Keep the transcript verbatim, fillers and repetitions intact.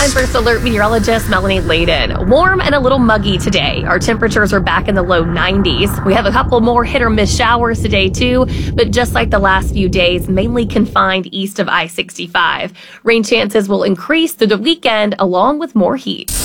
I'm First Alert meteorologist Melanie Layden. Warm and a little muggy today. Our temperatures are back in the low nineties. We have a couple more hit or miss showers today too, but just like the last few days, mainly confined east of I sixty-five. Rain chances will increase through the weekend along with more heat.